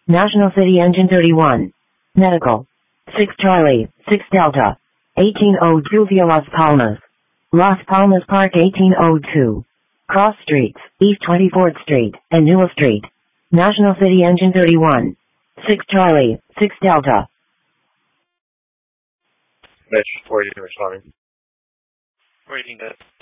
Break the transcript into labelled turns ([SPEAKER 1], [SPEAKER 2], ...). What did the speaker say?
[SPEAKER 1] National City Engine 31. Medical. 6 Charlie, 6 Delta. 1802 via Las Palmas. Las Palmas Park 1802. Cross Streets, East 24th Street, and Newell Street. National City Engine 31. 6 Charlie, 6 Delta.
[SPEAKER 2] Metro 4 responding.
[SPEAKER 3] 418 good.